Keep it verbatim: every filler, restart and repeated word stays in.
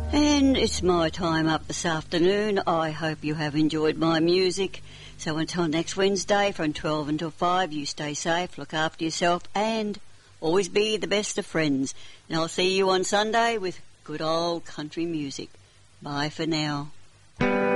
And it's my time up this afternoon. I hope you have enjoyed my music. So until next Wednesday from twelve until five, you stay safe, look after yourself, and always be the best of friends. And I'll see you on Sunday with good old country music. Bye for now.